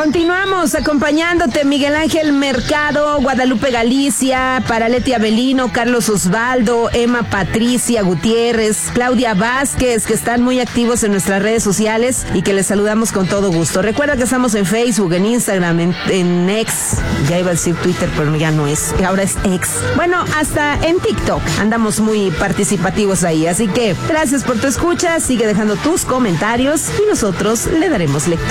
Continuamos acompañándote, Miguel Ángel Mercado, Guadalupe Galicia, para Leti Avelino, Carlos Osvaldo, Emma Patricia Gutiérrez, Claudia Vázquez, que están muy activos en nuestras redes sociales y que les saludamos con todo gusto. Recuerda que estamos en Facebook, en Instagram, en X, ya iba a decir Twitter, pero ya no es, ahora es X. Bueno, hasta en TikTok andamos muy participativos ahí, así que gracias por tu escucha, sigue dejando tus comentarios y nosotros le daremos lectura.